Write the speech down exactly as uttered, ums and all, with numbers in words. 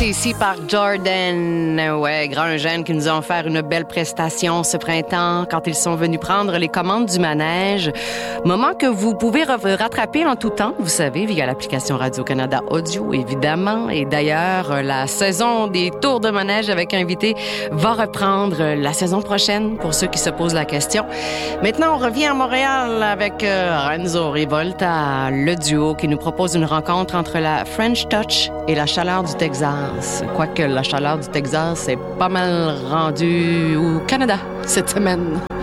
ici par Jordan. Ouais, grand jeune qui nous ont offert une belle prestation ce printemps quand ils sont venus prendre les commandes du manège. Moment que vous pouvez rattraper en tout temps, vous savez, via l'application Radio-Canada Audio, évidemment. Et d'ailleurs, la saison des tours de manège avec invités va reprendre la saison prochaine pour ceux qui se posent la question. Maintenant, on revient à Montréal avec Renzo Rivolta, le duo qui nous propose une rencontre entre la French Touch et la chaleur du Texas. Quoique la chaleur du Texas est pas mal rendue au Canada cette semaine.